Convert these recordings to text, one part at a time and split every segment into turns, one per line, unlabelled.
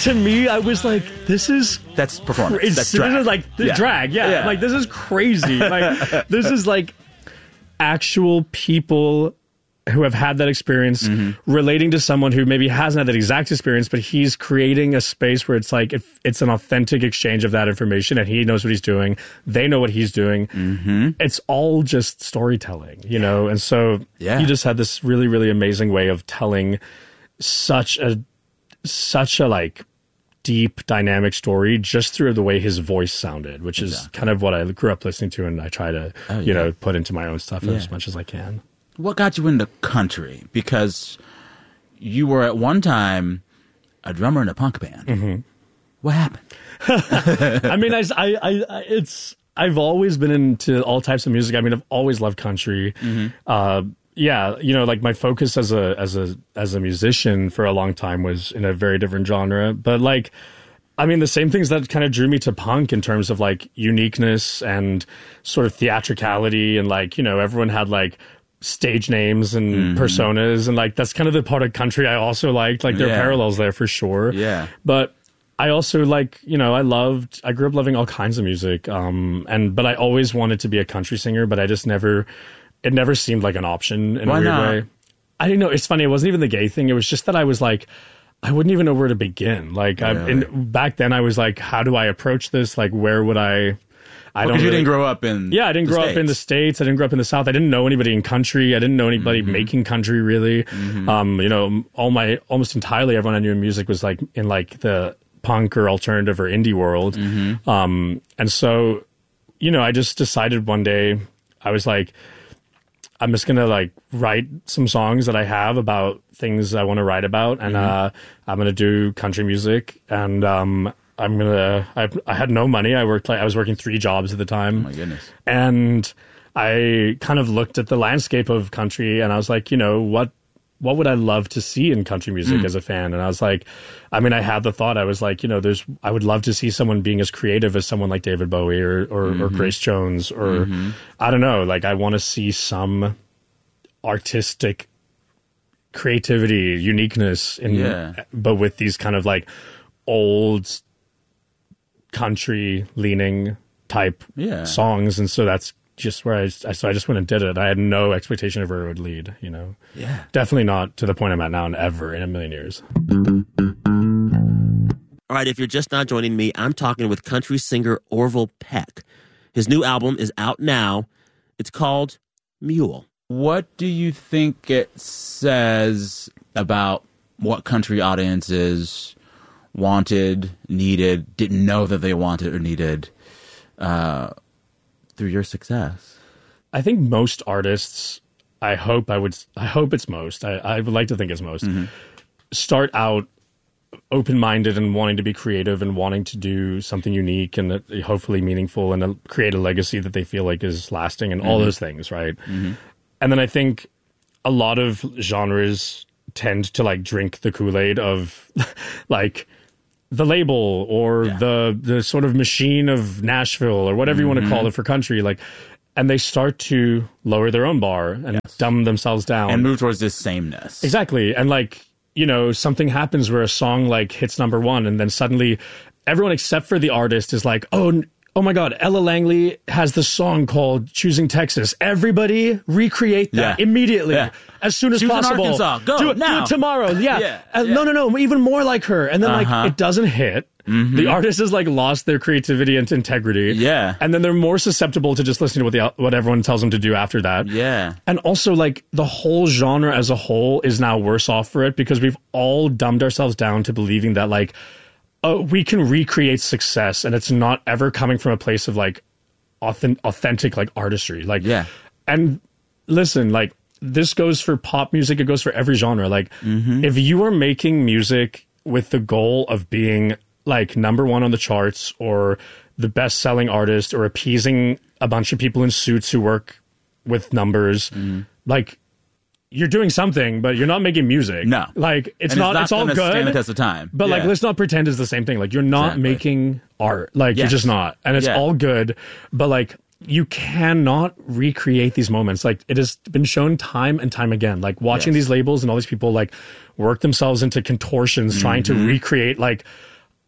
to me, I was like, this is...
That's performance. That's drag.
This is like drag, yeah. Like, this is crazy. Like, this is like actual people who have had that experience relating to someone who maybe hasn't had that exact experience, but he's creating a space where it's like it's an authentic exchange of that information, and he knows what he's doing. They know what he's doing. It's all just storytelling, you know? And so he just had this really, really amazing way of telling such a like deep, dynamic story just through the way his voice sounded, which is kind of what I grew up listening to, and I try to, you know, put into my own stuff as much as I can.
What got you into country? Because you were at one time a drummer in a punk band. What happened?
I mean, I've always been into all types of music. I mean, I've always loved country. Yeah, you know, like my focus as a musician for a long time was in a very different genre. But like, I mean, the same things that kind of drew me to punk in terms of like uniqueness and sort of theatricality, and like, you know, everyone had like stage names and personas, and like that's kind of the part of country I also liked. Like there are parallels there for sure. Yeah. But I also like, you know, I grew up loving all kinds of music. But I always wanted to be a country singer, but it never seemed like an option in a weird way. I didn't know. It's funny. It wasn't even the gay thing. It was just that I was like, I wouldn't even know where to begin. Like back then I was like, how do I approach this? Like, where would I
Because you didn't grow up in
I didn't grow up in the States. I didn't grow up in the South. I didn't know anybody in country. I didn't know anybody making country, really. You know, almost entirely everyone I knew in music was like in like the punk or alternative or indie world. And so, you know, I just decided one day, I was like, I'm just going to like write some songs that I have about things I want to write about. And I'm going to do country music. And I had no money. I was working 3 jobs at the time.
Oh my goodness.
And I kind of looked at the landscape of country, and I was like, you know, what would I love to see in country music as a fan? And I was like, I mean, I had the thought, I was like, you know, I would love to see someone being as creative as someone like David Bowie or Grace Jones, or I don't know, like I want to see some artistic creativity, uniqueness but with these kind of like old country leaning type songs. And so that's just where I just went and did it. I had no expectation of where it would lead, you know. Yeah. Definitely not to the point I'm at now and ever in a million years.
All right, if you're just not joining me, I'm talking with country singer Orville Peck. His new album is out now. It's called Mule.
What do you think it says about what country audiences wanted, needed, didn't know that they wanted or needed through your success?
I think most artists, I hope it's most, I would like to think it's most, start out open-minded and wanting to be creative and wanting to do something unique and hopefully meaningful and create a legacy that they feel like is lasting and all those things, right? And then I think a lot of genres tend to like drink the Kool-Aid of like the label or the sort of machine of Nashville or whatever you want to call it for country, like, and they start to lower their own bar and dumb themselves down
and move towards this sameness.
Exactly. And like, you know, something happens where a song like hits #1 and then suddenly everyone except for the artist is like, oh my God, Ella Langley has this song called Choosing Texas. Everybody recreate that immediately, as soon as possible.
Arkansas. Go
do it tomorrow. No, even more like her. And then like it doesn't hit. The artist has like lost their creativity and integrity. Yeah. And then they're more susceptible to just listening to what everyone tells them to do after that. Yeah. And also like the whole genre as a whole is now worse off for it because we've all dumbed ourselves down to believing that like, we can recreate success, and it's not ever coming from a place of like authentic like artistry. Like, and listen, like this goes for pop music. It goes for every genre. Like, if you are making music with the goal of being like #1 on the charts or the best-selling artist or appeasing a bunch of people in suits who work with numbers, like. You're doing something, but you're not making music. No. Like, it's all good.
Stand the test of time.
But, like, let's not pretend it's the same thing. Like, you're not making art. Like, you're just not. And it's all good. But, like, you cannot recreate these moments. Like, it has been shown time and time again. Like, watching these labels and all these people, like, work themselves into contortions trying to recreate, like,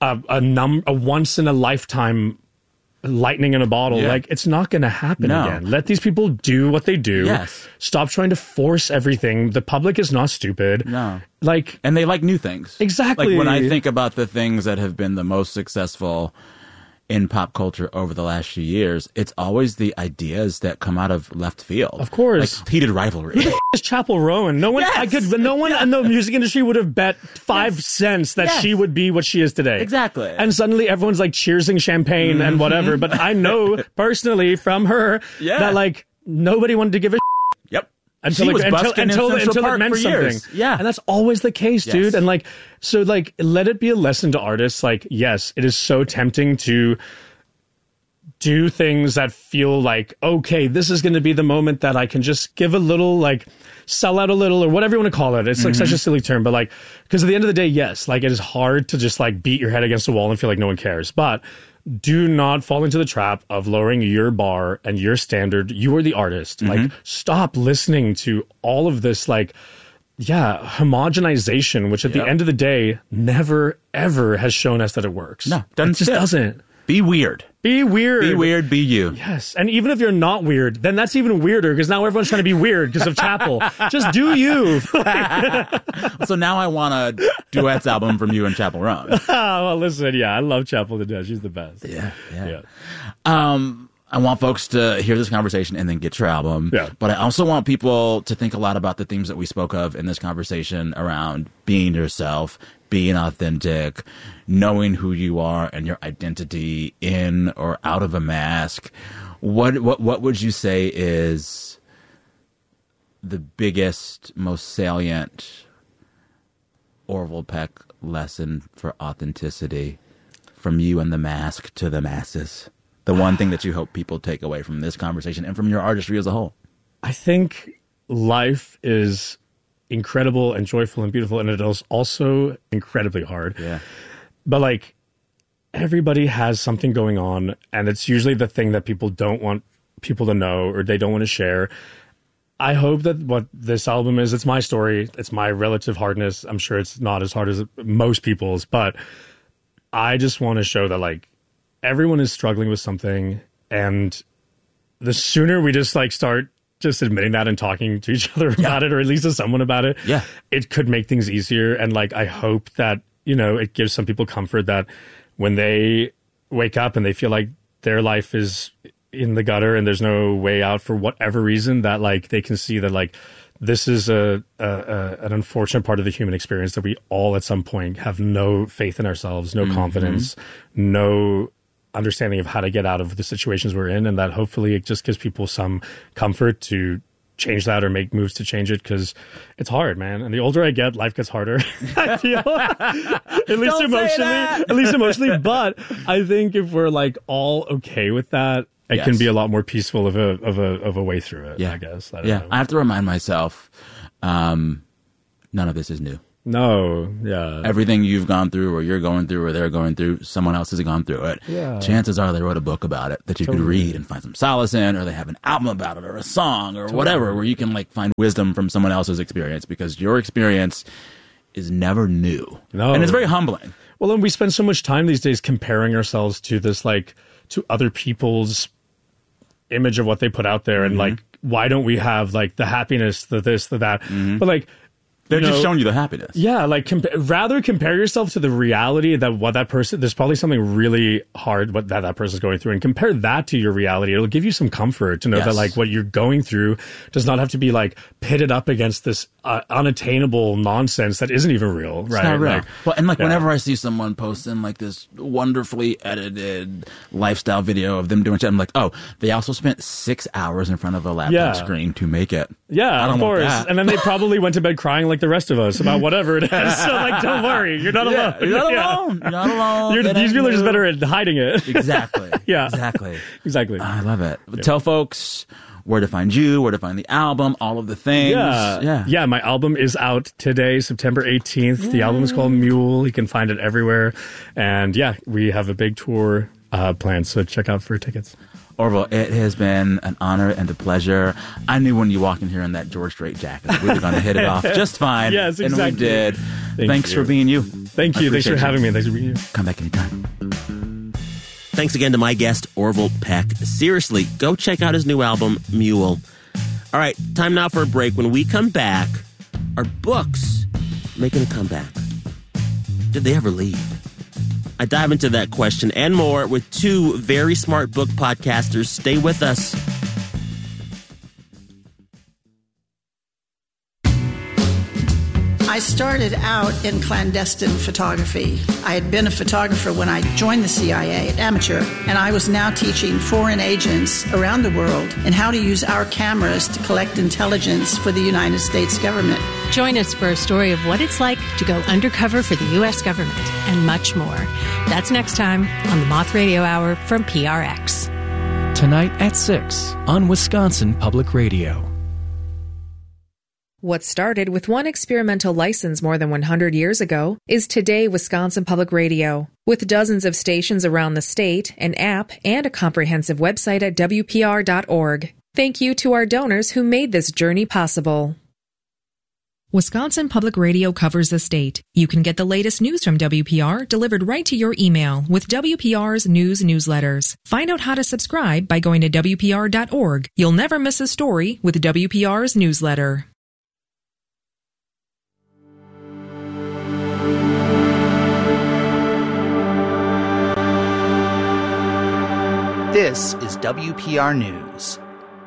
a once in a lifetime lightning in a bottle.
Yeah.
Like, it's not going to happen
No.
again. Let these people do what they do.
Yes.
Stop trying to force everything. The public is not stupid.
No.
Like,
And they like new things.
Exactly.
Like when I think about the things that have been the most successful in pop culture over the last few years, it's always the ideas that come out of left field.
Of course.
Like heated rivalry.
it's Chapel Rowan. No one,
Yes.
no one in the music industry would have bet 5 cents that
Yes.
she would be what she is today.
Exactly.
And suddenly everyone's like cheersing champagne and whatever. But I know personally from her
Yeah.
that like nobody wanted to give a
Yep.
until
She
it,
was
until,
busking in
until,
Central
until it
Park
meant
for
something.
years. Yeah.
And that's always the case,
Yes.
dude. And like, so like, let it be a lesson to artists. Like, yes, it is so tempting to do things that feel like, okay, this is going to be the moment that I can just give a little, like, sell out a little, or whatever you want to call it. It's like such a silly term, but like, because at the end of the day, yes, like, it is hard to just like beat your head against a wall and feel like no one cares. But do not fall into the trap of lowering your bar and your standard. You are the artist. Like, stop listening to all of this, like, homogenization, which at the end of the day never ever has shown us that it works.
No,
it just
fit.
doesn't.
Be weird.
Be weird.
Be weird. Be you.
Yes, and even if you're not weird, then that's even weirder because now everyone's trying to be weird because of Chapel. Just do you.
So now I want a duets album from you and Chapel Roan.
Well, listen, I love Chapel to death. She's the best.
Yeah.
I want folks to hear this conversation and then get your album.
Yeah.
But I also want people to think a lot about the themes that we spoke of in this conversation around being yourself, being authentic, knowing who you are and your identity in or out of a mask. What would you say is the biggest, most salient Orville Peck lesson for authenticity from you and the mask to the masses? The one thing that you hope people take away from this conversation and from your artistry as a whole.
I think life is incredible and joyful and beautiful, and it is also incredibly hard.
Yeah.
But like, everybody has something going on, and it's usually the thing that people don't want people to know or they don't want to share. I hope that what this album is, it's my story, it's my relative hardness. I'm sure it's not as hard as most people's, but I just want to show that like everyone is struggling with something, and the sooner we just like start just admitting that and talking to each other about it, or at least to someone about it, it could make things easier. And like, I hope that, you know, it gives some people comfort that when they wake up and they feel like their life is in the gutter and there's no way out for whatever reason, that like they can see that like this is an unfortunate part of the human experience, that we all at some point have no faith in ourselves, no confidence, no understanding of how to get out of the situations we're in, and that hopefully it just gives people some comfort to change that or make moves to change it, because it's hard, man. And the older I get, life gets harder. I feel at least emotionally. But I think if we're like all okay with that, it can be a lot more peaceful of a way through it. I guess. I don't know.
I have to remind myself, none of this is new.
No,
Everything you've gone through or you're going through or they're going through, someone else has gone through it.
Yeah.
Chances are they wrote a book about it that you could read and find some solace in, or they have an album about it or a song or whatever, where you can like find wisdom from someone else's experience, because your experience is never new.
No.
And it's very humbling.
Well, and we spend so much time these days comparing ourselves to this, like, to other people's image of what they put out there. And like, why don't we have like the happiness, the this, the that? But like,
They're just showing you the happiness.
Yeah, like rather compare yourself to the reality that what that person, there's probably something really hard what that person's going through, and compare that to your reality. It'll give you some comfort to know that like what you're going through does not have to be like pitted up against this unattainable nonsense that isn't even real, right?
It's not real.
Like,
Well, and like whenever I see someone posting like this wonderfully edited lifestyle video of them doing shit, I'm like, oh, they also spent 6 hours in front of a laptop screen to make it.
Yeah,
I don't
of
want
course.
that.
And then they probably went to bed crying like the rest of us about whatever it is. So like, don't worry, you're not alone.
You're not alone. You're not alone.
These people are just better at hiding it.
Exactly.
Yeah.
Exactly.
Exactly.
I love it. Tell folks where to find you, where to find the album, all of the things.
Yeah, my album is out today, September 18th. The album is called Mule. You can find it everywhere. And yeah, we have a big tour planned, so check out for tickets.
Orville, it has been an honor and a pleasure. I knew when you walked in here in that George Strait jacket that we were going to hit it off just fine.
Yes, exactly.
And we did. Thanks
you.
for being you.
Thank you. Thanks for having me. Thanks for being here.
Come back anytime.
Thanks again to my guest, Orville Peck. Seriously, go check out his new album, Mule. All right, time now for a break. When we come back, are books making a comeback? Did they ever leave? I dive into that question and more with two very smart book podcasters. Stay with us.
I started out in clandestine photography. I had been a photographer when I joined the CIA, amateur, and I was now teaching foreign agents around the world in how to use our cameras to collect intelligence for the United States government.
Join us for a story of what it's like to go undercover for the U.S. government and much more. That's next time on the Moth Radio Hour from PRX.
Tonight at 6 on Wisconsin Public Radio.
What started with one experimental license more than 100 years ago is today Wisconsin Public Radio. With dozens of stations around the state, an app, and a comprehensive website at WPR.org. Thank you to our donors who made this journey possible. Wisconsin Public Radio covers the state. You can get the latest news from WPR delivered right to your email with WPR's news newsletters. Find out how to subscribe by going to WPR.org. You'll never miss a story with WPR's newsletter.
This is WPR News.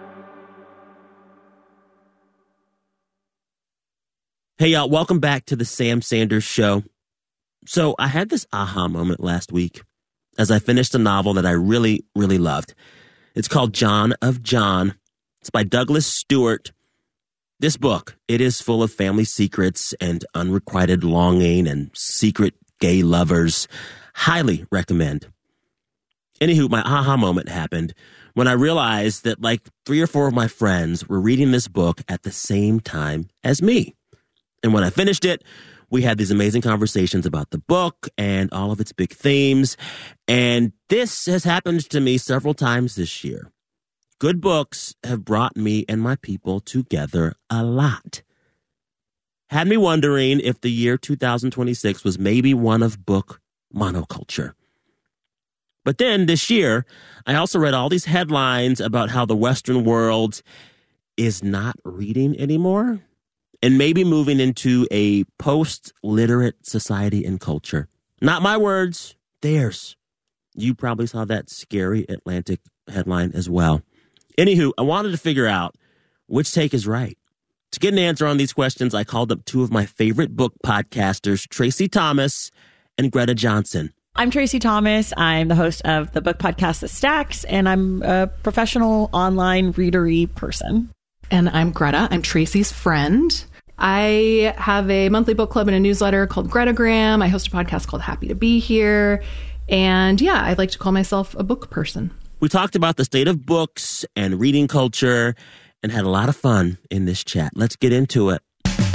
Hey, y'all, welcome back to the Sam Sanders Show. So I had this aha moment last week as I finished a novel that I really, really loved. It's called John of John. It's by Douglas Stewart. This book, it is full of family secrets and unrequited longing and secret gay lovers. Highly recommend. Anywho, my aha moment happened when I realized that like 3 or 4 of my friends were reading this book at the same time as me. And when I finished it, we had these amazing conversations about the book and all of its big themes. And this has happened to me several times this year. Good books have brought me and my people together a lot. Had me wondering if the year 2026 was maybe one of book monoculture. But then this year, I also read all these headlines about how the Western world is not reading anymore and maybe moving into a post-literate society and culture. Not my words, theirs. You probably saw that scary Atlantic headline as well. Anywho, I wanted to figure out which take is right. To get an answer on these questions, I called up 2 of my favorite book podcasters, Tracy Thomas and Greta Johnson.
I'm Tracy Thomas. I'm the host of the book podcast The Stacks, and I'm a professional online readery person.
And I'm Greta. I'm Tracy's friend. I have a monthly book club and a newsletter called Gretagram. I host a podcast called Happy to Be Here. And yeah, I like to call myself a book person.
We talked about the state of books and reading culture and had a lot of fun in this chat. Let's get into it.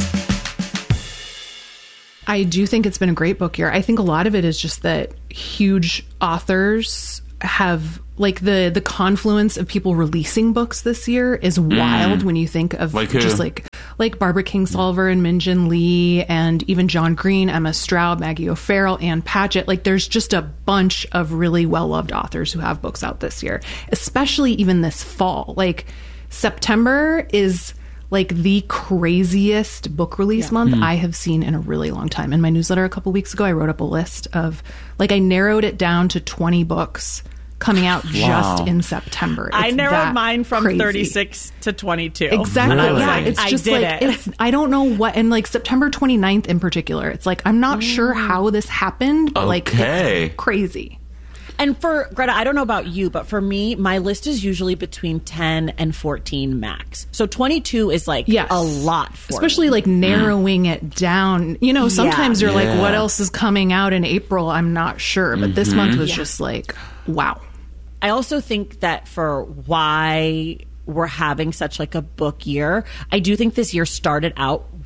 I do think it's been a great book year. I think a lot of it is just that huge authors have, like, the confluence of people releasing books this year is wild when you think of just like Barbara Kingsolver and Min-Jin Lee and even John Green, Emma Straub, Maggie O'Farrell, Ann Patchett. Like, there's just a bunch of really well-loved authors who have books out this year, especially even this fall. Like, September is like the craziest book release month I have seen in a really long time. In my newsletter a couple weeks ago, I wrote up a list of, like, I narrowed it down to 20 books coming out just in September.
I narrowed mine from
crazy.
36 to 22.
Exactly.
And I was
yeah,
like,
it's just
I did
like,
it.
I don't know what, and like September 29th in particular, it's like, I'm not sure how this happened, but like, it's crazy.
And for Greta, I don't know about you, but for me, my list is usually between 10 and 14 max. So 22 is like a lot for
especially
me.
Like narrowing it down. You know, sometimes you're like, what else is coming out in April? I'm not sure. But this month was just like, wow.
I also think that for why we're having such like a book year, I do think this year started out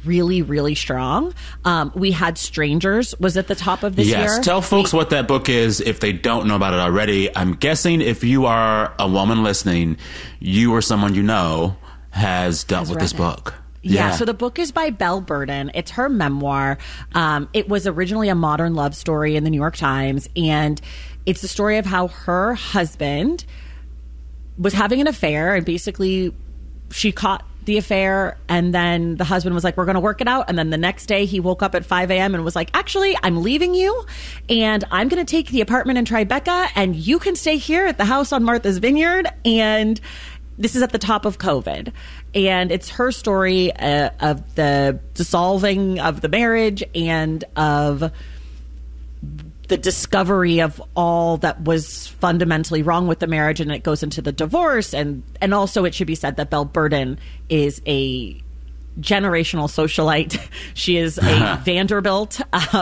really, really strong. We had Strangers was at the top of this year.
Yes, tell folks what that book is if they don't know about it already. I'm guessing if you are a woman listening, you or someone you know has dealt with this book.
Yeah, so the book is by Belle Burden. It's her memoir. It was originally a modern love story in the New York Times, and it's the story of how her husband was having an affair, and basically she caught the affair, and then the husband was like, we're going to work it out. And then the next day he woke up at 5 a.m. and was like, actually, I'm leaving you, and I'm going to take the apartment in Tribeca, and you can stay here at the house on Martha's Vineyard. And this is at the top of COVID. And it's her story of the dissolving of the marriage and of the discovery of all that was fundamentally wrong with the marriage. And it goes into the divorce. And also it should be said that Belle Burden is a generational socialite. She is a Vanderbilt.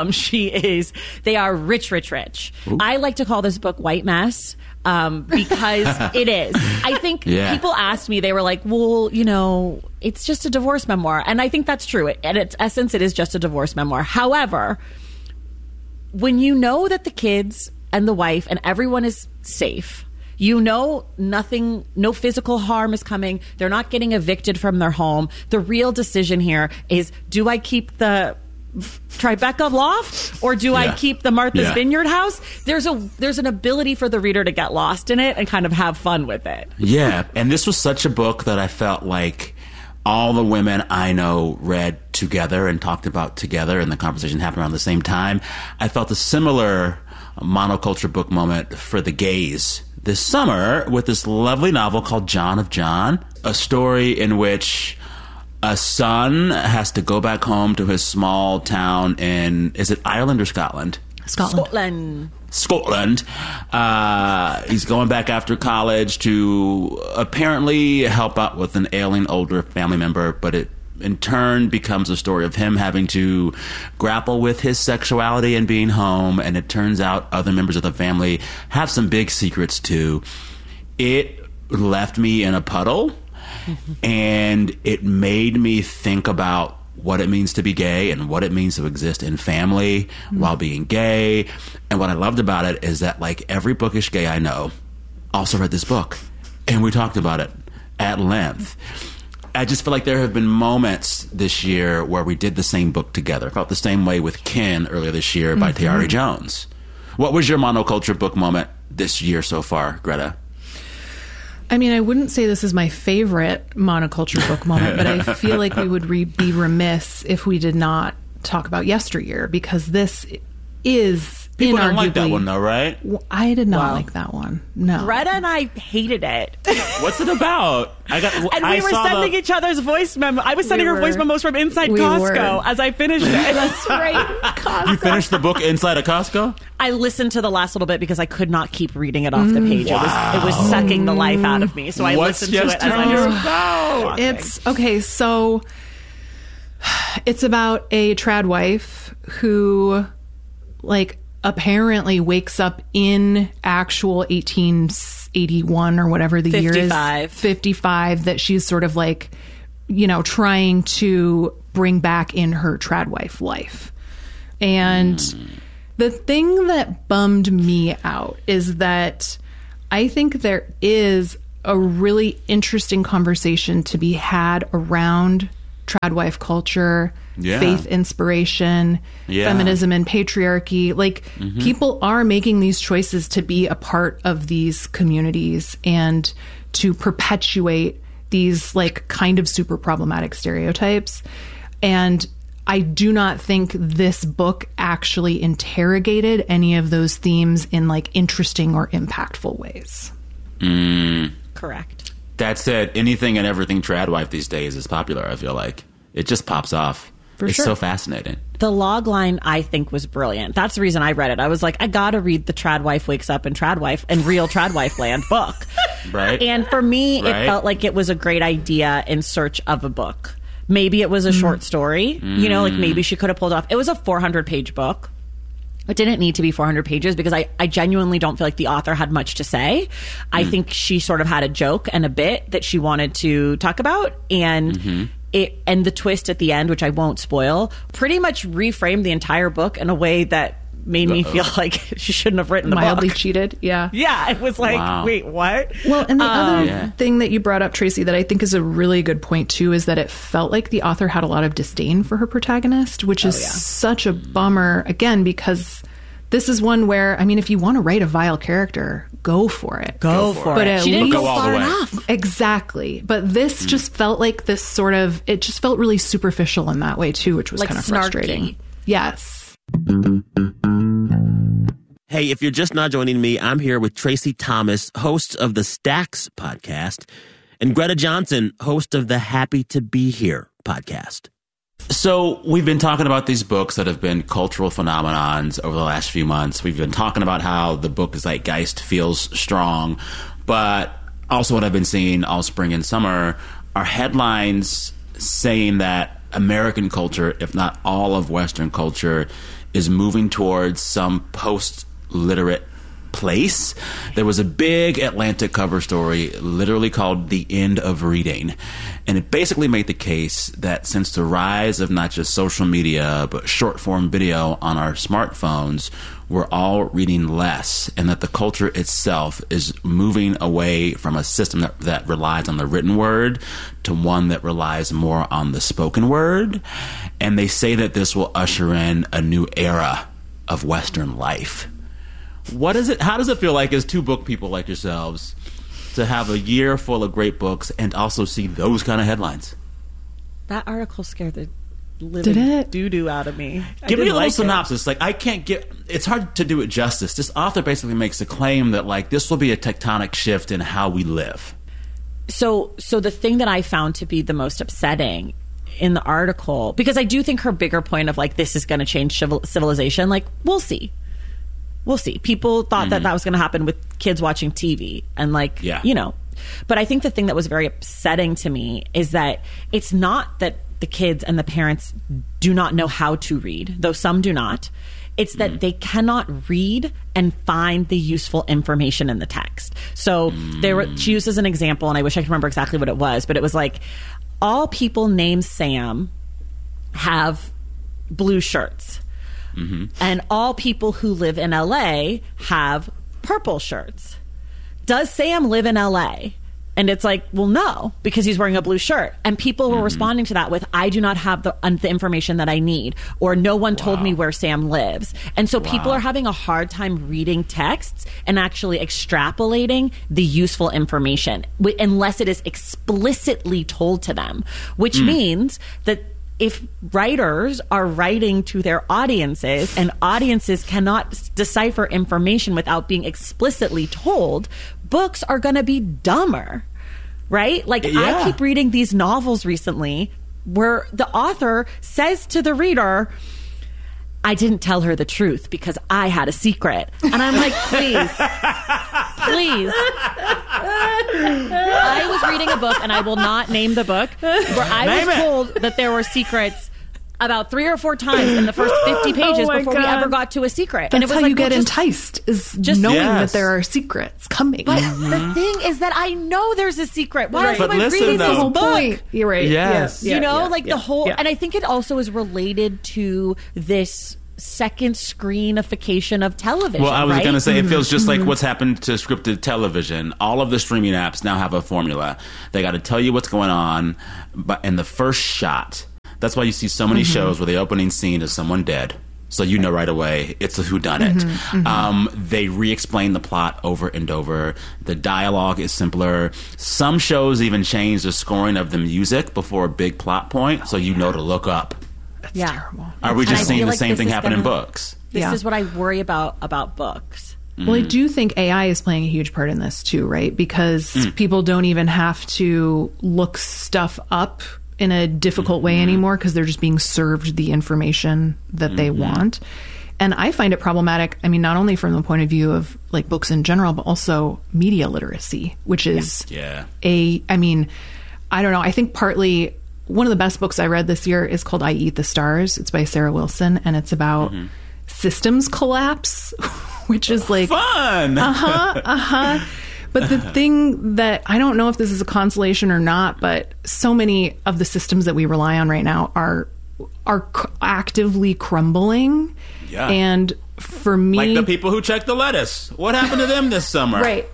They are rich. Ooh. I like to call this book White Mess. Because it is. I think people asked me, they were like, well, it's just a divorce memoir. And I think that's true. At its essence, it is just a divorce memoir. However, when you know that the kids and the wife and everyone is safe, nothing, no physical harm is coming. They're not getting evicted from their home. The real decision here is, do I keep the Tribeca loft or do I keep the Martha's Vineyard house? There's an ability for the reader to get lost in it and kind of have fun with it.
Yeah, and this was such a book that I felt like all the women I know read together and talked about together, and the conversation happened around the same time. I felt a similar monoculture book moment for the gays this summer with this lovely novel called John of John, a story in which a son has to go back home to his small town in, is it Ireland or Scotland?
Scotland.
He's going back after college to apparently help out with an ailing older family member, but it in turn becomes a story of him having to grapple with his sexuality and being home, and it turns out other members of the family have some big secrets too. It left me in a puddle. And it made me think about what it means to be gay and what it means to exist in family while being gay. And what I loved about it is that, like, every bookish gay I know also read this book. And we talked about it at length. I just feel like there have been moments this year where we did the same book together. I felt the same way with Kin earlier this year by Tayari Jones. What was your monoculture book moment this year so far, Greta?
I mean, I wouldn't say this is my favorite monoculture book moment, but I feel like we would be remiss if we did not talk about Yesteryear, because this is
people don't like that one, though, right?
I did not like that one. No,
Greta and I hated it.
What's it about?
We were sending each other's voice memo. I was sending her voice memos from inside Costco as I finished it.
That's right. Costco.
You finished the book inside of Costco?
I listened to the last little bit because I could not keep reading it off the page. Wow. It was sucking the life out of me. So I listened to it as I was
about?
It's okay. So it's about a trad wife who, like, apparently wakes up in actual 1881 or whatever the year is, 55, that she's sort of like, trying to bring back in her trad wife life. And the thing that bummed me out is that I think there is a really interesting conversation to be had around trad wife culture, faith inspiration, feminism and patriarchy. Like, people are making these choices to be a part of these communities and to perpetuate these, like, kind of super problematic stereotypes. And I do not think this book actually interrogated any of those themes in, like, interesting or impactful ways.
Correct.
That said, anything and everything trad wife these days is popular, I feel like. It just pops off. It's so fascinating.
The log line, I think, was brilliant. That's the reason I read it. I was like, I gotta read the Trad Wife Wakes Up in Trad Wife and Real Trad Wife Land book.
Right.
And for me, it felt like it was a great idea in search of a book. Maybe it was a short story. Like maybe she could have pulled off. It was a 400-page book. It didn't need to be 400 pages because I genuinely don't feel like the author had much to say. I think she sort of had a joke and a bit that she wanted to talk about. And and the twist at the end, which I won't spoil, pretty much reframed the entire book in a way that made me feel like she shouldn't have written the
mildly
book.
cheated. Yeah.
Yeah. It was like, wait, what?
Well, and the other thing that you brought up, Tracy, that I think is a really good point too, is that it felt like the author had a lot of disdain for her protagonist, which is such a bummer, again, because this is one where, I mean, if you want to write a vile character, go for it.
Go for
but
it.
She didn't
go far
enough. Exactly. But this just felt like this sort of, it just felt really superficial in that way too, which was
like
kind of
snarky.
frustrating. Yes.
Hey, if you're just now joining me, I'm here with Tracy Thomas, host of the Stacks podcast, and Greta Johnson, host of the Happy to Be Here podcast.
So we've been talking about these books that have been cultural phenomenons over the last few months. We've been talking about how the book zeitgeist feels strong, but also what I've been seeing all spring and summer are headlines saying that American culture, if not all of Western culture, is moving towards some post-literate place. There was a big Atlantic cover story literally called The End of Reading. And it basically made the case that since the rise of not just social media, but short-form video on our smartphones, we're all reading less, and that the culture itself is moving away from a system that relies on the written word to one that relies more on the spoken word. And they say that this will usher in a new era of Western life. What is it? How does it feel like, as two book people like yourselves, to have a year full of great books and also see those kind of headlines?
That article scared the living doo-doo out of me.
Give me a little synopsis. Like, I can't get... It's hard to do it justice. This author basically makes a claim that, like, this will be a tectonic shift in how we live.
So the thing that I found to be the most upsetting in the article, because I do think her bigger point of, like, this is going to change civilization, like, we'll see. We'll see. People thought that was going to happen with kids watching TV and, like, you know. But I think the thing that was very upsetting to me is that it's not that the kids and the parents do not know how to read, though some do not. It's that they cannot read and find the useful information in the text. So she uses an example, and I wish I could remember exactly what it was, but it was like, all people named Sam have blue shirts. And all people who live in LA have purple shirts. Does Sam live in LA? And it's like, well, no, because he's wearing a blue shirt. And people were responding to that with, I do not have the information that I need, or no one told me where Sam lives. And so people are having a hard time reading texts and actually extrapolating the useful information unless it is explicitly told to them, which means that if writers are writing to their audiences and audiences cannot decipher information without being explicitly told, books are going to be dumber, right? Like, I keep reading these novels recently where the author says to the reader, I didn't tell her the truth because I had a secret. And I'm like, please. I was reading a book, and I will not name the book, where I was told that there were secrets about 3 or 4 times in the first 50 pages before we ever got to a secret.
That's
and it was
how
like,
you get enticed, is just knowing that there are secrets coming.
But the thing is that I know there's a secret. Why am I reading this book?
Point. You're right.
Yes.
You know, the whole... And I think it also is related to this second screenification of television.
Well, I was going to say, it feels just like what's happened to scripted television. All of the streaming apps now have a formula. They got to tell you what's going on, but in the first shot. That's why you see so many shows where the opening scene is someone dead. So you know right away it's a whodunit. They re-explain the plot over and over. The dialogue is simpler. Some shows even change the scoring of the music before a big plot point, so you know to look up.
That's terrible.
Are we just seeing the
like
same thing happen in books?
This is what I worry about books.
Well, I do think AI is playing a huge part in this too, right? Because people don't even have to look stuff up in a difficult way anymore because they're just being served the information that they want. And I find it problematic, I mean, not only from the point of view of like books in general, but also media literacy, which is I mean, I don't know. I think partly one of the best books I read this year is called I Eat the Stars. It's by Sarah Wilson, and it's about systems collapse, which is like
fun.
But the thing that I don't know if this is a consolation or not, but so many of the systems that we rely on right now are actively crumbling.
Yeah.
And for me,
like the people who check the lettuce. What happened to them this summer?
Right.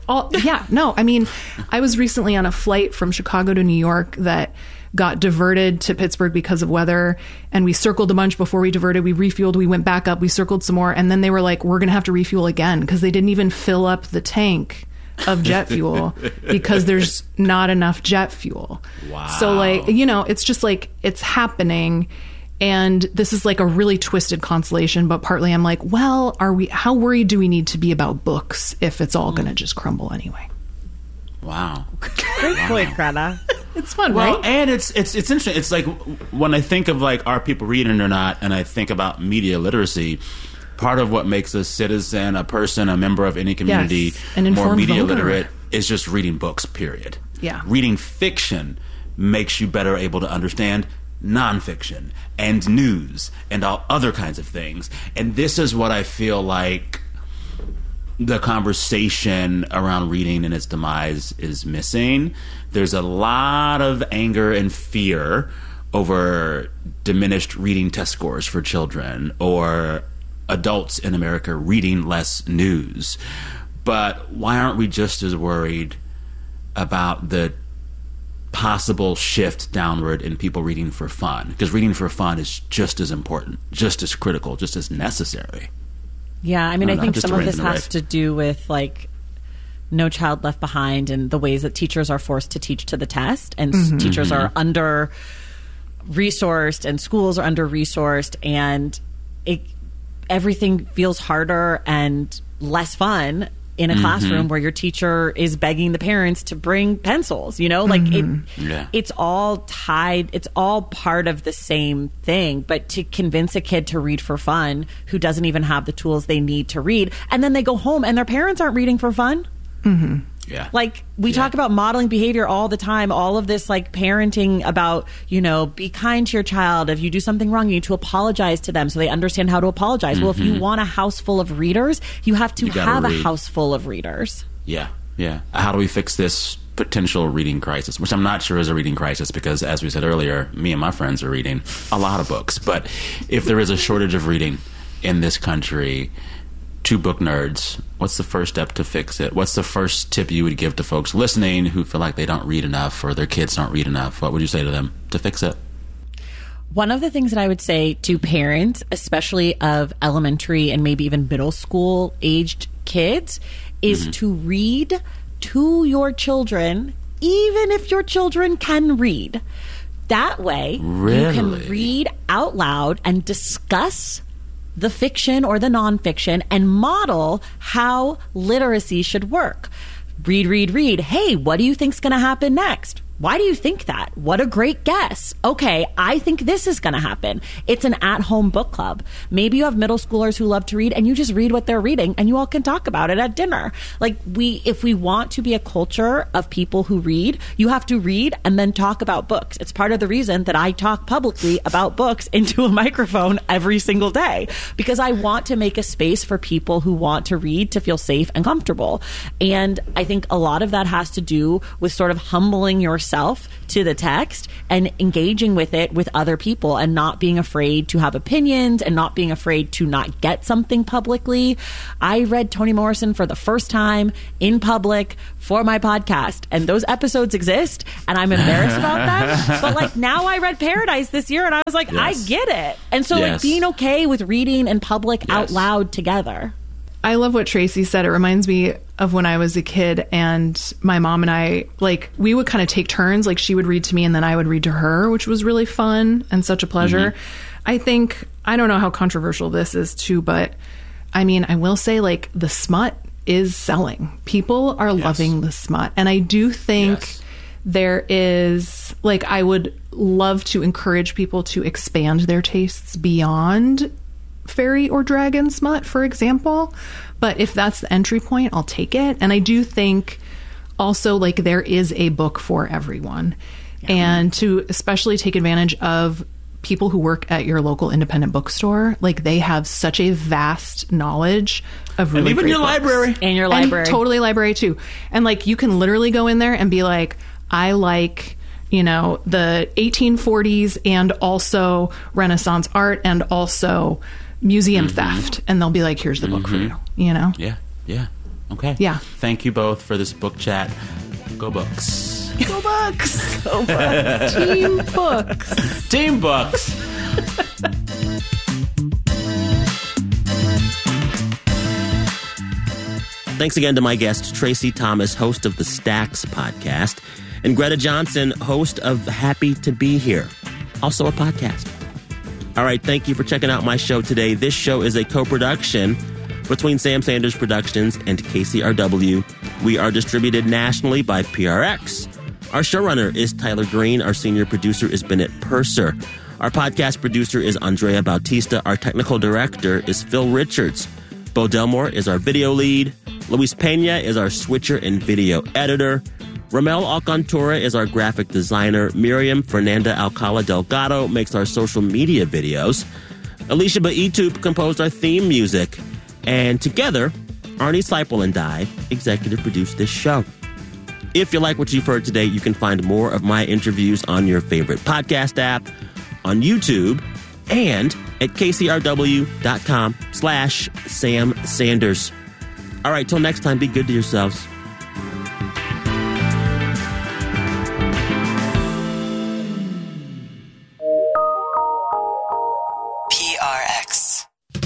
I mean, I was recently on a flight from Chicago to New York that got diverted to Pittsburgh because of weather, and we circled a bunch before we diverted. We refueled, we went back up, we circled some more, and then they were like, we're going to have to refuel again because they didn't even fill up the tank of jet fuel because there's not enough jet fuel.
Wow.
So like, it's just like, it's happening. And this is like a really twisted consolation, but partly I'm like, well, how worried do we need to be about books if it's all going to just crumble anyway?
Wow.
Great point, Greta.
It's fun,
well,
right?
And it's interesting. It's like when I think of like, are people reading or not, and I think about media literacy, part of what makes a citizen, a person, a member of any community more media literate is just reading books, period.
Yeah.
Reading fiction makes you better able to understand nonfiction and news and all other kinds of things. And this is what I feel like the conversation around reading and its demise is missing. There's a lot of anger and fear over diminished reading test scores for children or adults in America reading less news. But why aren't we just as worried about the possible shift downward in people reading for fun? Because reading for fun is just as important, just as critical, just as necessary.
Yeah, I mean, I think some of this has to do with like No Child Left Behind and the ways that teachers are forced to teach to the test, and teachers are under resourced and schools are under resourced, and everything feels harder and less fun in a classroom where your teacher is begging the parents to bring pencils, like it's all tied. It's all part of the same thing. But to convince a kid to read for fun who doesn't even have the tools they need to read, and then they go home and their parents aren't reading for fun.
Yeah.
Like we talk about modeling behavior all the time, all of this like parenting about, be kind to your child. If you do something wrong, you need to apologize to them so they understand how to apologize. Well, if you want a house full of readers, you have to have a house full of readers.
Yeah. Yeah. How do we fix this potential reading crisis, which I'm not sure is a reading crisis because, as we said earlier, me and my friends are reading a lot of books. But if there is a shortage of reading in this country, two book nerds, what's the first step to fix it? What's the first tip you would give to folks listening who feel like they don't read enough or their kids don't read enough? What would you say to them to fix it?
One of the things that I would say to parents, especially of elementary and maybe even middle school aged kids, is to read to your children, even if your children can read. That way, you can read out loud and discuss the fiction or the nonfiction and model how literacy should work. Read. Hey, what do you think's going to happen next? Why do you think that? What a great guess. Okay, I think this is going to happen. It's an at-home book club. Maybe you have middle schoolers who love to read and you just read what they're reading and you all can talk about it at dinner. Like if we want to be a culture of people who read, you have to read and then talk about books. It's part of the reason that I talk publicly about books into a microphone every single day, because I want to make a space for people who want to read to feel safe and comfortable. And I think a lot of that has to do with sort of humbling yourself to the text and engaging with it with other people and not being afraid to have opinions and not being afraid to not get something publicly. I read Toni Morrison for the first time in public for my podcast, and those episodes exist and I'm embarrassed about them. But like now I read Paradise this year and I was like, I get it. And so like being okay with reading in public out loud together.
I love what Tracy said. It reminds me of when I was a kid and my mom and I, like, we would kind of take turns. Like, she would read to me and then I would read to her, which was really fun and such a pleasure. I think, I don't know how controversial this is too, but I mean, I will say, like, the smut is selling. People are loving the smut. And I do think there is, like, I would love to encourage people to expand their tastes beyond fairy or dragon smut, for example. But if that's the entry point, I'll take it. And I do think also, like, there is a book for everyone. And to especially take advantage of people who work at your local independent bookstore, like they have such a vast knowledge of really
and even
great
your
books.
library.
And your library.
And totally library too. And like you can literally go in there and be like, I like, you know, the 1840s and also Renaissance art and also museum theft. And they'll be like, here's the book for you, you know?
Yeah. Okay.
Yeah.
Thank you both for this book chat. Go Books.
Go Books!
Go Books. Team Books.
Team Books.
Thanks again to my guest, Tracy Thomas, host of the Stacks podcast, and Greta Johnson, host of Happy to Be Here, also a podcast. All right, thank you for checking out my show today. This show is a co-production between Sam Sanders Productions and KCRW. We are distributed nationally by PRX. Our showrunner is Tyler Green. Our senior producer is Bennett Purser. Our podcast producer is Andrea Bautista. Our technical director is Phil Richards. Bo Delmore is our video lead. Luis Pena is our switcher and video editor. Ramel Alcantura is our graphic designer. Miriam Fernanda Alcala Delgado makes our social media videos. Alicia Baitup composed our theme music. And together, Arnie Seipel and I executive produced this show. If you like what you've heard today, you can find more of my interviews on your favorite podcast app, on YouTube, and at kcrw.com/Sam Sanders. All right, till next time, be good to yourselves.
PRX.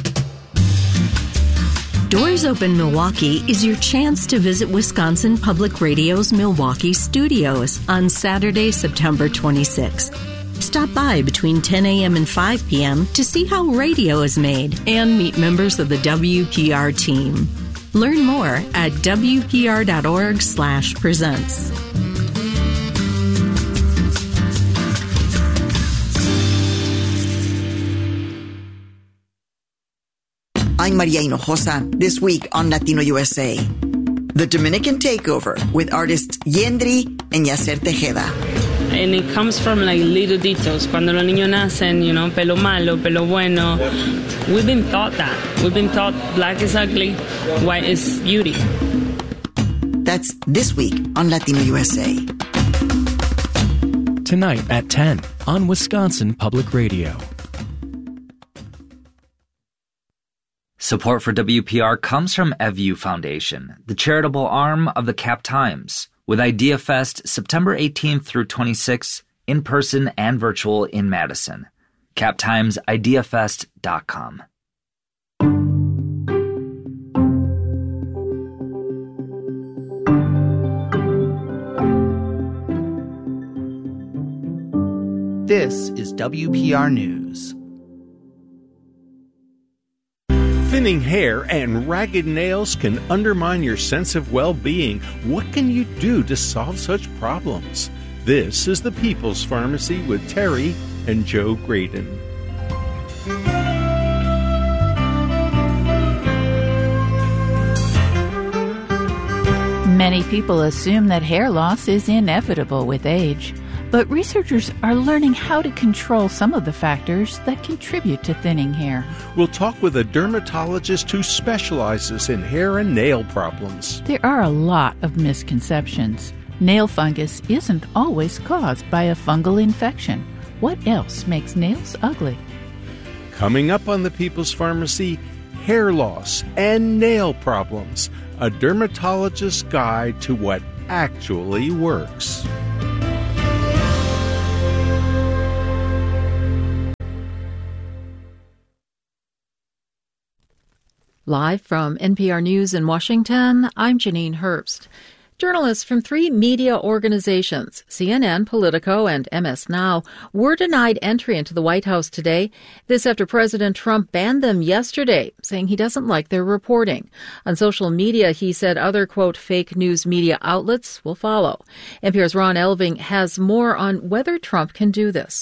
Doors Open Milwaukee is your chance to visit Wisconsin Public Radio's Milwaukee studios on Saturday, September 26th. Stop by between 10 a.m. and 5 p.m. to see how radio is made and meet members of the WPR team. Learn more at wpr.org/presents.
I'm Maria Hinojosa, this week on Latino USA. The Dominican Takeover with artists Yendri and Yacer Tejeda.
And it comes from like little details. Cuando los niños nacen, you know, pelo malo, pelo bueno. We've been taught that. We've been taught black is ugly, white is beauty.
That's this week on Latino USA.
Tonight at 10 on Wisconsin Public Radio.
Support for WPR comes from EVU Foundation, the charitable arm of the Cap Times, with Idea Fest September 18th through 26th, in person and virtual in Madison. CapTimesIdeaFest.com.
This is WPR News.
Thinning hair and ragged nails can undermine your sense of well-being. What can you do to solve such problems? This is the People's Pharmacy with Terry and Joe Graydon.
Many people assume that hair loss is inevitable with age, but researchers are learning how to control some of the factors that contribute to thinning hair.
We'll talk with a dermatologist who specializes in hair and nail problems.
There are a lot of misconceptions. Nail fungus isn't always caused by a fungal infection. What else makes nails ugly?
Coming up on the People's Pharmacy, hair loss and nail problems, a dermatologist's guide to what actually works.
Live from NPR News in Washington, I'm Janine Herbst. Journalists from 3 media organizations, CNN, Politico, and MS Now, were denied entry into the White House today. This after President Trump banned them yesterday, saying he doesn't like their reporting. On social media, he said other, quote, fake news media outlets will follow. NPR's Ron Elving has more on whether Trump can do this.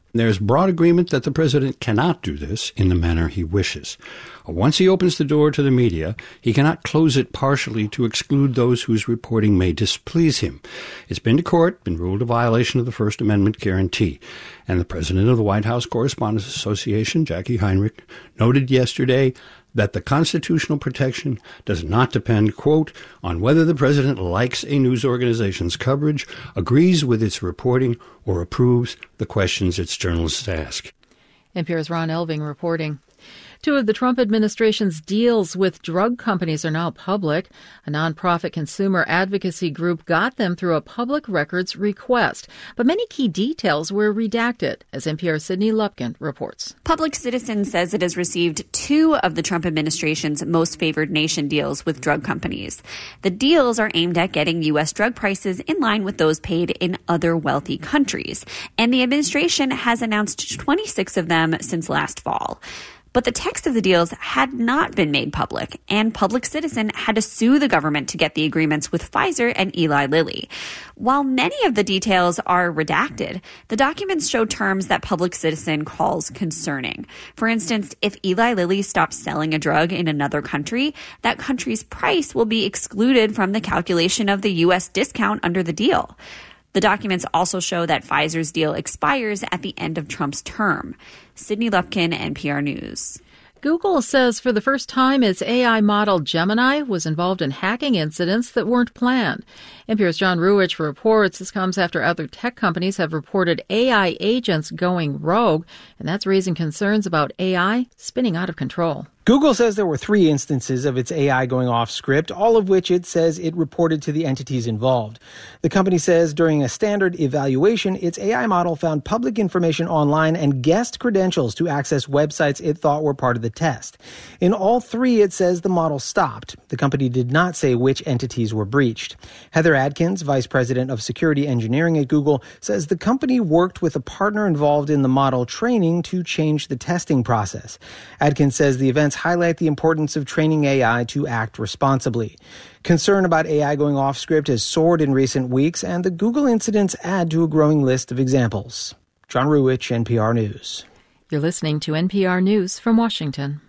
There's broad agreement that the president cannot do this in the manner he wishes. Once he opens the door to the media, he cannot close it partially to exclude those whose reporting may displease him. It's been to court, been ruled a violation of the First Amendment guarantee. And the president of the White House Correspondents Association, Jackie Heinrich, noted yesterday that the constitutional protection does not depend, quote, on whether the president likes a news organization's coverage, agrees with its reporting, or approves the questions its journalists ask.
NPR's Ron Elving reporting. Two of the Trump administration's deals with drug companies are now public. A nonprofit consumer advocacy group got them through a public records request. But many key details were redacted, as NPR's Sydney Lupkin reports.
Public Citizen says it has received two of the Trump administration's most favored nation deals with drug companies. The deals are aimed at getting U.S. drug prices in line with those paid in other wealthy countries. And the administration has announced 26 of them since last fall. But the text of the deals had not been made public, and Public Citizen had to sue the government to get the agreements with Pfizer and Eli Lilly. While many of the details are redacted, the documents show terms that Public Citizen calls concerning. For instance, if Eli Lilly stops selling a drug in another country, that country's price will be excluded from the calculation of the U.S. discount under the deal. The documents also show that Pfizer's deal expires at the end of Trump's term. Sydney Lupkin, NPR News.
Google says for the first time its AI model Gemini was involved in hacking incidents that weren't planned. NPR's John Ruwitch reports this comes after other tech companies have reported AI agents going rogue, and that's raising concerns about AI spinning out of control.
Google says there were 3 instances of its AI going off script, all of which it says it reported to the entities involved. The company says during a standard evaluation, its AI model found public information online and guessed credentials to access websites it thought were part of the test. In all 3, it says the model stopped. The company did not say which entities were breached. Heather Adkins, vice president of security engineering at Google, says the company worked with a partner involved in the model training to change the testing process. Adkins says the events highlight the importance of training AI to act responsibly. Concern about AI going off script has soared in recent weeks, and the Google incidents add to a growing list of examples. John Ruwitch, NPR News.
You're listening to NPR News from Washington.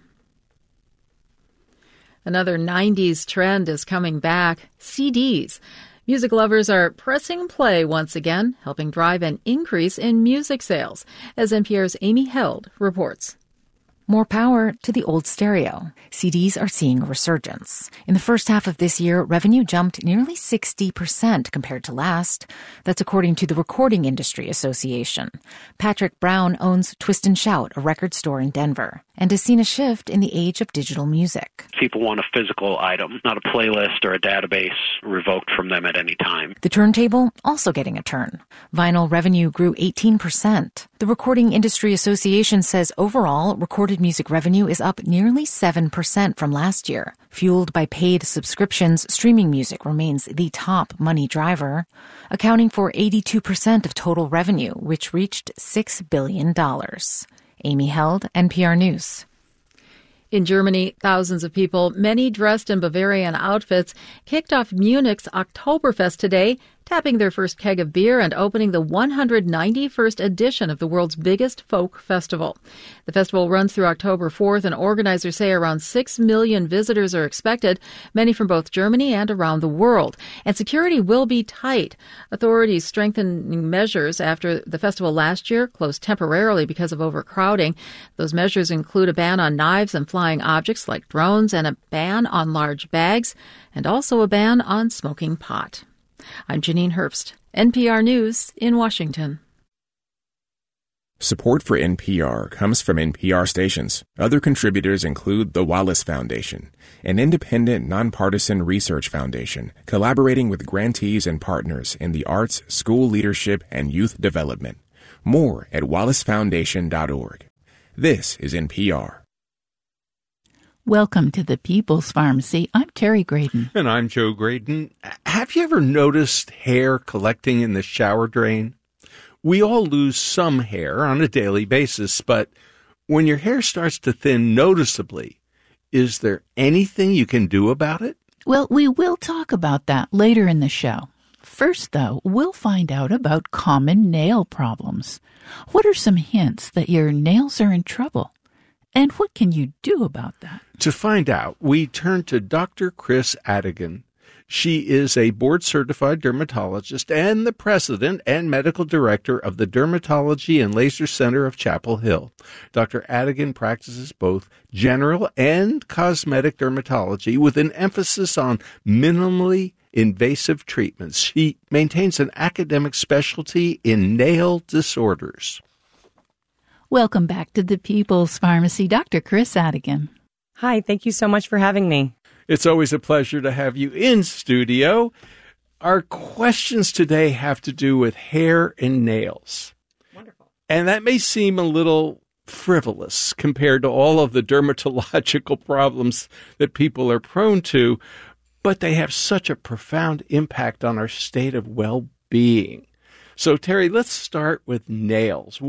Another 90s trend is coming back, CDs. Music lovers are pressing play once again, helping drive an increase in music sales, as NPR's Amy Held reports.
More power to the old stereo. CDs are seeing a resurgence. In the first half of this year, revenue jumped nearly 60% compared to last. That's according to the Recording Industry Association. Patrick Brown owns Twist and Shout, a record store in Denver, and has seen a shift in the age of digital music.
People want a physical item, not a playlist or a database revoked from them at any time.
The turntable also getting a turn. Vinyl revenue grew 18%. The Recording Industry Association says overall, recorded music revenue is up nearly 7% from last year. Fueled by paid subscriptions, streaming music remains the top money driver, accounting for 82% of total revenue, which reached $6 billion. Amy Held, NPR News.
In Germany, thousands of people, many dressed in Bavarian outfits, kicked off Munich's Oktoberfest today, tapping their first keg of beer and opening the 191st edition of the world's biggest folk festival. The festival runs through October 4th, and organizers say around 6 million visitors are expected, many from both Germany and around the world. And security will be tight. Authorities strengthening measures after the festival last year closed temporarily because of overcrowding. Those measures include a ban on knives and flying objects like drones, and a ban on large bags, and also a ban on smoking pot. I'm Janine Herbst, NPR News in Washington.
Support for NPR comes from NPR stations. Other contributors include the Wallace Foundation, an independent, nonpartisan research foundation collaborating with grantees and partners in the arts, school leadership, and youth development. More at wallacefoundation.org. This is NPR.
Welcome to the People's Pharmacy. I'm Terry Graydon.
And I'm Joe Graydon. Have you ever noticed hair collecting in the shower drain? We all lose some hair on a daily basis, but when your hair starts to thin noticeably, is there anything you can do about it?
Well, we will talk about that later in the show. First, though, we'll find out about common nail problems. What are some hints that your nails are in trouble? And what can you do about that?
To find out, we turn to Dr. Chris Adigan. She is a board-certified dermatologist and the president and medical director of the Dermatology and Laser Center of Chapel Hill. Dr. Adigan practices both general and cosmetic dermatology with an emphasis on minimally invasive treatments. She maintains an academic specialty in nail disorders.
Welcome back to the People's Pharmacy, Dr. Chris Adigan.
Hi, thank you so much for having me.
It's always a pleasure to have you in studio. Our questions today have to do with hair and nails.
Wonderful.
And that may seem a little frivolous compared to all of the dermatological problems that people are prone to, but they have such a profound impact on our state of well-being. So, Terry, let's start with nails.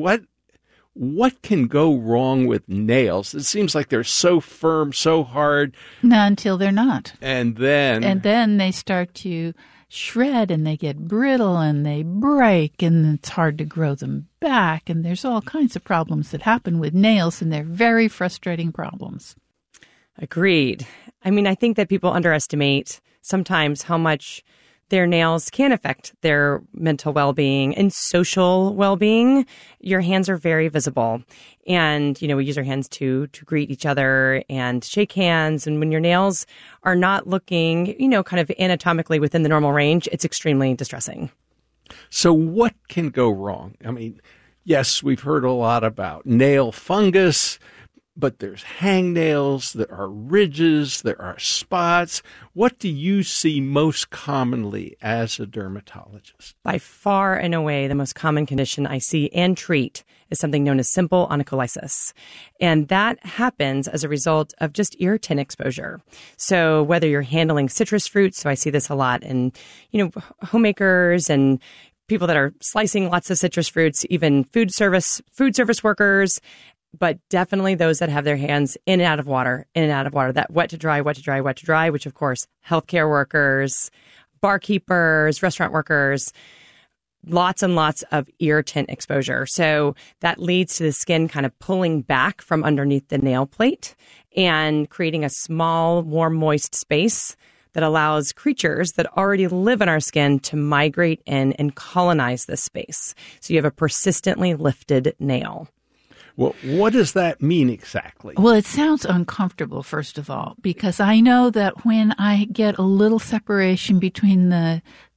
What can go wrong with nails? It seems like they're so firm, so hard.
Not until they're not.
And then
they start to shred and they get brittle and they break and it's hard to grow them back. And there's all kinds of problems that happen with nails, and they're very frustrating problems.
Agreed. I mean, I think that people underestimate sometimes how much their nails can affect their mental well-being and social well-being. Your hands are very visible. And, we use our hands to greet each other and shake hands. And when your nails are not looking, kind of anatomically within the normal range, it's extremely distressing.
So what can go wrong? I mean, yes, we've heard a lot about nail fungus, but there's hangnails, there are ridges, there are spots. What do you see most commonly as a dermatologist?
By far and away, the most common condition I see and treat is something known as simple onycholysis. And that happens as a result of just irritant exposure. So whether you're handling citrus fruits, so I see this a lot in, homemakers and people that are slicing lots of citrus fruits, even food service workers, but definitely those that have their hands in and out of water, that wet to dry, which of course, healthcare workers, barkeepers, restaurant workers, lots and lots of irritant exposure. So that leads to the skin kind of pulling back from underneath the nail plate and creating a small, warm, moist space that allows creatures that already live in our skin to migrate in and colonize this space. So you have a persistently lifted nail.
Well, what does that mean exactly?
Well, it sounds uncomfortable, first of all, because I know that when I get a little separation between the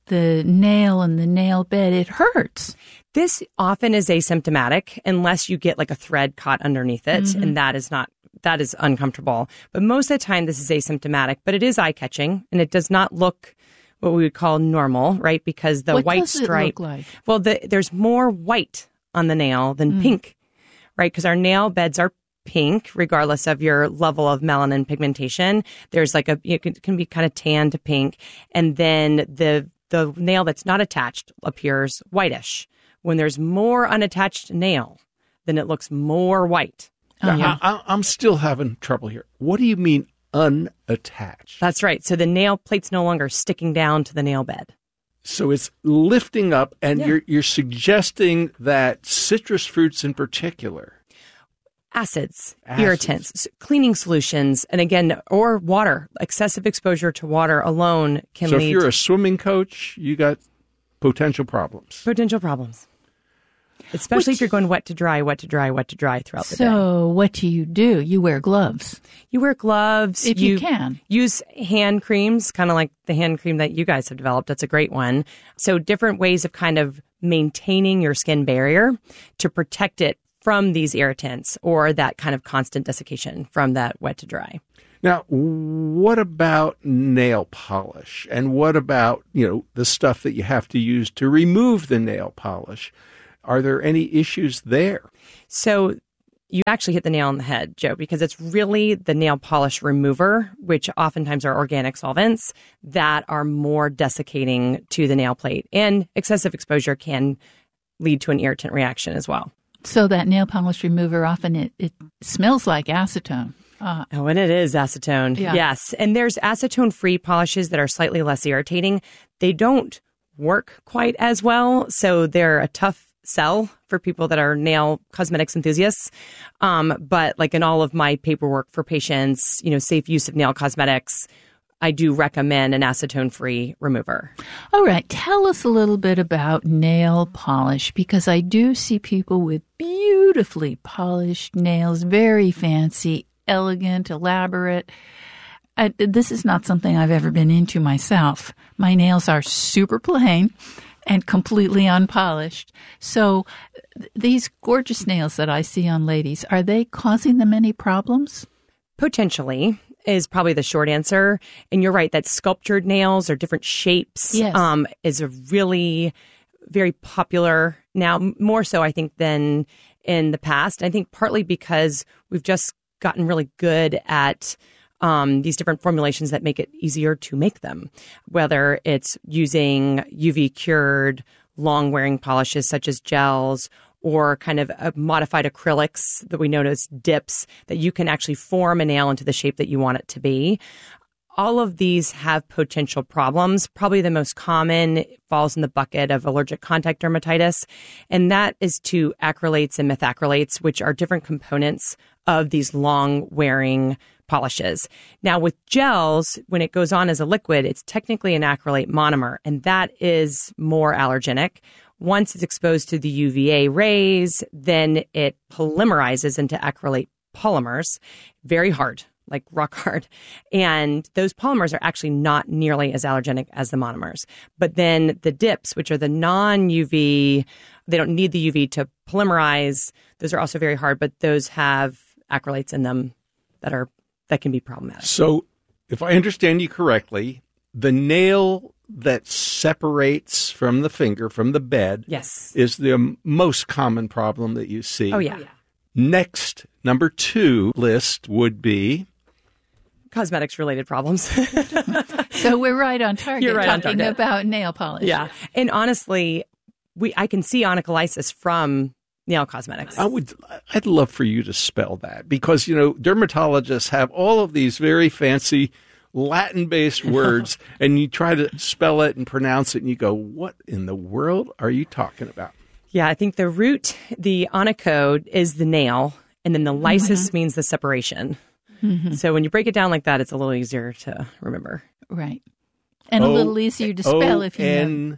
nail and the nail bed, it hurts.
This often is asymptomatic unless you get like a thread caught underneath it,
Mm-hmm.
and that is uncomfortable. But most of the time, this is asymptomatic, but it is eye-catching, and it does not look what we would call normal, right? Because the white stripe,
what does it look like?
Well, there's more white on the nail than pink, right? Because our nail beds are pink, regardless of your level of melanin pigmentation. There's like it can be kind of tan to pink, and then the nail that's not attached appears whitish. When there's more unattached nail, then it looks more white.
I'm still having trouble here. What do you mean unattached?
That's right. So the nail plate's no longer sticking down to the nail bed.
So it's lifting up, and you're suggesting that citrus fruits in particular.
Acids, irritants, cleaning solutions, and again, or water. Excessive exposure to water alone can lead.
So if you're a swimming coach, you got potential problems.
Especially if you're going wet to dry throughout the day.
So what do? You wear gloves.
You wear gloves.
If you can.
Use hand creams, kind of like the hand cream that you guys have developed. That's a great one. So different ways of kind of maintaining your skin barrier to protect it from these irritants or that kind of constant desiccation from that wet to dry.
Now, what about nail polish? And what about, the stuff that you have to use to remove the nail polish? Are there any issues there?
So you actually hit the nail on the head, Joe, because it's really the nail polish remover, which oftentimes are organic solvents that are more desiccating to the nail plate. And excessive exposure can lead to an irritant reaction as well.
So that nail polish remover, often it smells like acetone.
Oh, and it is acetone.
Yeah.
Yes. And there's acetone-free polishes that are slightly less irritating. They don't work quite as well. So they're a tough sell for people that are nail cosmetics enthusiasts. But like in all of my paperwork for patients, safe use of nail cosmetics, I do recommend an acetone-free remover.
All right. Tell us a little bit about nail polish, because I do see people with beautifully polished nails, very fancy, elegant, elaborate. This is not something I've ever been into myself. My nails are super plain and completely unpolished. So these gorgeous nails that I see on ladies, are they causing them any problems?
Potentially is probably the short answer. And you're right that sculptured nails or different shapes is a really very popular now, more so I think than in the past. I think partly because we've just gotten really good at these different formulations that make it easier to make them, whether it's using UV cured long wearing polishes such as gels or kind of modified acrylics that we know as dips that you can actually form a nail into the shape that you want it to be. All of these have potential problems. Probably the most common falls in the bucket of allergic contact dermatitis, and that is to acrylates and methacrylates, which are different components of these long-wearing polishes. Now, with gels, when it goes on as a liquid, it's technically an acrylate monomer, and that is more allergenic. Once it's exposed to the UVA rays, then it polymerizes into acrylate polymers, very hard, like rock hard. And those polymers are actually not nearly as allergenic as the monomers. But then the dips, which are the non-UV, they don't need the UV to polymerize. Those are also very hard, but those have acrylates in them that can be problematic.
So if I understand you correctly, the nail that separates from the finger, from the bed, is the most common problem that you see.
Oh, yeah.
Next, number 2 list would be
cosmetics-related problems.
So we're right on target.
You're right
talking about nail polish.
Yeah. And honestly, I can see onycholysis from nail cosmetics.
I'd love for you to spell that, because, dermatologists have all of these very fancy Latin-based words, and you try to spell it and pronounce it, and you go, what in the world are you talking about?
Yeah, I think the root, the onychode, is the nail, and then the lysis means the separation. Mm-hmm. So when you break it down like that, it's a little easier to remember.
Right. And a little easier to spell if you know.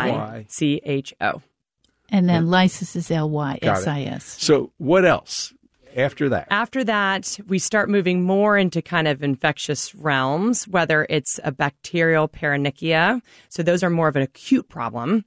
Y-C-H-O.
And then lysis is L-Y-S-I-S.
So what else after that?
After that, we start moving more into kind of infectious realms, whether it's a bacterial paronychia. So those are more of an acute problem.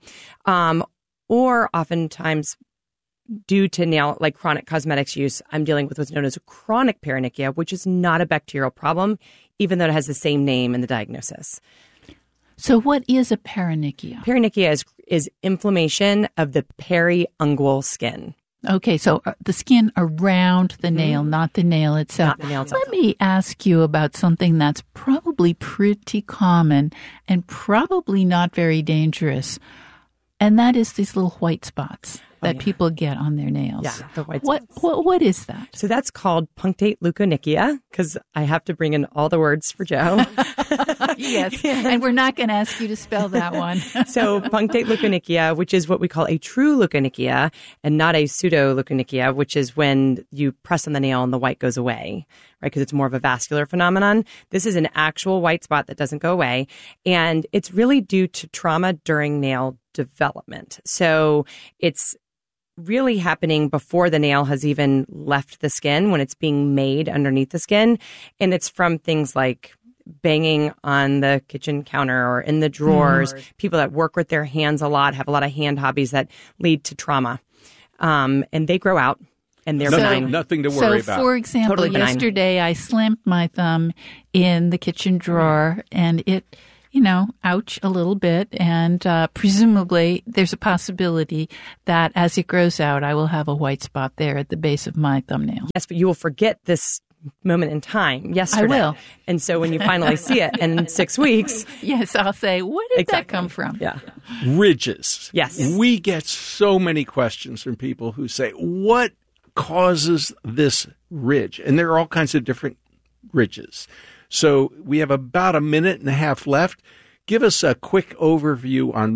Or oftentimes due to nail, like chronic cosmetics use, I'm dealing with what's known as a chronic paronychia, which is not a bacterial problem, even though it has the same name in the diagnosis.
So what is a paronychia?
Paronychia is inflammation of the periungual skin.
Okay, so the skin around the nail, not the nail itself.
Not the nail itself.
Let me ask you about something that's probably pretty common and probably not very dangerous, and that is these little white spots that people get on their nails.
Yeah, the white spots.
What is that?
So that's called punctate leukonychia, because I have to bring in all the words for Joe.
Yes, and we're not going to ask you to spell that one.
So punctate leukonychia, which is what we call a true leukonychia and not a pseudo leukonychia, which is when you press on the nail and the white goes away, right? Because it's more of a vascular phenomenon. This is an actual white spot that doesn't go away. And it's really due to trauma during nail development. So it's really happening before the nail has even left the skin, when it's being made underneath the skin. And it's from things like banging on the kitchen counter or in the drawers, people that work with their hands a lot, have a lot of hand hobbies that lead to trauma. And they grow out, and they're benign.
Nothing to worry about.
So, for example,
totally
yesterday I slammed my thumb in the kitchen drawer, and it, ouch a little bit. And presumably there's a possibility that as it grows out, I will have a white spot there at the base of my thumbnail.
Yes, but you will forget this moment in time yesterday.
I will.
And so when you finally see it in 6 weeks.
Yes, I'll say, where did that come from?
Yeah.
Ridges.
Yes.
We get so many questions from people who say, what causes this ridge? And there are all kinds of different ridges. So we have about a minute and a half left. Give us a quick overview on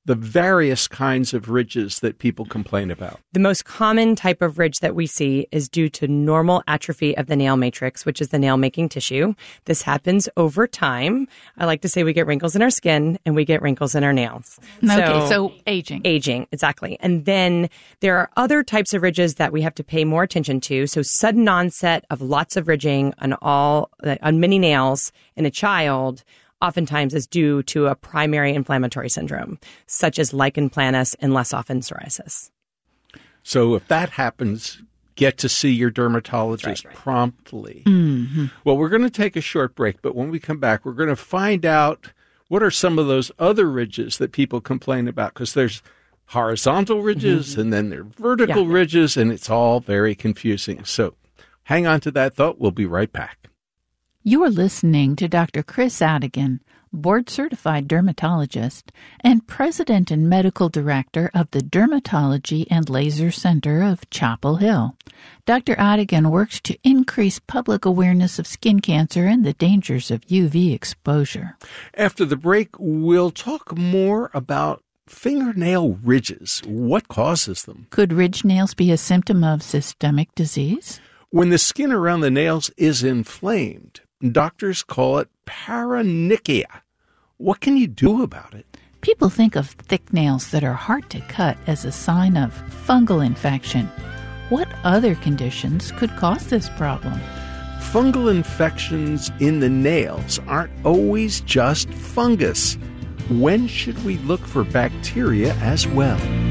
the various kinds of ridges that people complain about?
The most common type of ridge that we see is due to normal atrophy of the nail matrix, which is the nail-making tissue. This happens over time. I like to say we get wrinkles in our skin and we get wrinkles in our nails.
Okay, so aging.
Aging, exactly. And then there are other types of ridges that we have to pay more attention to. So sudden onset of lots of ridging on many nails in a child oftentimes is due to a primary inflammatory syndrome, such as lichen planus and less often psoriasis.
So if that happens, get to see your dermatologist promptly.
Mm-hmm.
Well, we're going to take a short break, but when we come back, we're going to find out what are some of those other ridges that people complain about, because there's horizontal ridges and then there are vertical ridges, and it's all very confusing. So hang on to that thought. We'll be right back.
You're listening to Dr. Chris Adigan, board-certified dermatologist and president and medical director of the Dermatology and Laser Center of Chapel Hill. Dr. Adigan works to increase public awareness of skin cancer and the dangers of UV exposure.
After the break, we'll talk more about fingernail ridges. What causes them?
Could ridge nails be a symptom of systemic disease?
When the skin around the nails is inflamed, doctors call it paronychia. What can you do about it?
People think of thick nails that are hard to cut as a sign of fungal infection. What other conditions could cause this problem?
Fungal infections in the nails aren't always just fungus. When should we look for bacteria as well?